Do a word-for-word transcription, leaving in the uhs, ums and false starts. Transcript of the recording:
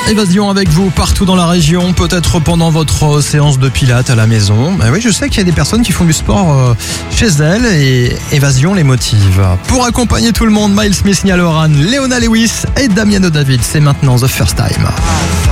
Évasion avec vous partout dans la région, peut-être pendant votre séance de pilates à la maison. Ben oui, je sais qu'il y a des personnes qui font du sport chez elles et Évasion les motive. Pour accompagner tout le monde, Miles Smith, Niall Horan, Leona Lewis et Damiano David. C'est maintenant The First Time.